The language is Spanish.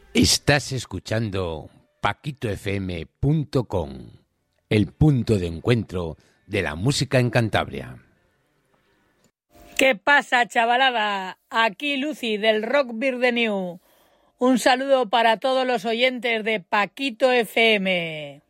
Estás escuchando paquitofm.com, el punto de encuentro de la música en Cantabria. ¿Qué pasa, chavalada? Aquí Lucy del Rock Beer de New. Un saludo para todos los oyentes de Paquito FM.